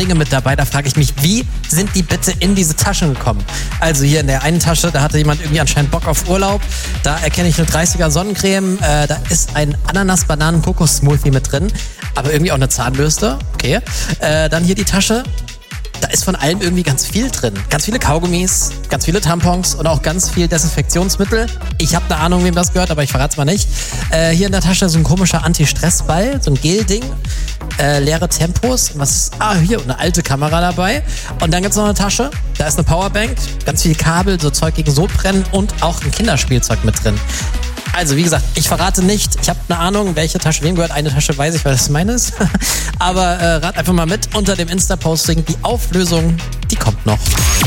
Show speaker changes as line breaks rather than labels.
Dinge mit dabei, da frage ich mich, wie sind die bitte in diese Taschen gekommen? Also hier in der einen Tasche, da hatte jemand irgendwie anscheinend Bock auf Urlaub. Da erkenne ich eine 30er Sonnencreme. Da ist ein Ananas-Bananen-Kokos-Smoothie mit drin. Aber irgendwie auch eine Zahnbürste. Okay. Dann hier die Tasche. Da ist von allem irgendwie ganz viel drin. Ganz viele Kaugummis, ganz viele Tampons und auch ganz viel Desinfektionsmittel. Ich habe eine Ahnung, wem das gehört, aber ich verrate es mal nicht. Hier in der Tasche so ein komischer Anti-Stress-Ball, so ein Gel-Ding. Leere Tempos. Was ist? Hier eine alte Kamera dabei. Und dann gibt's noch eine Tasche. Da ist eine Powerbank, ganz viel Kabel, so Zeug gegen Sodbrennen und auch ein Kinderspielzeug mit drin. Also, wie gesagt, ich verrate nicht. Ich habe eine Ahnung, welche Tasche wem gehört. Eine Tasche weiß ich, weil das meine ist. Aber rat einfach mal mit unter dem Insta-Posting. Die Auflösung, die kommt noch.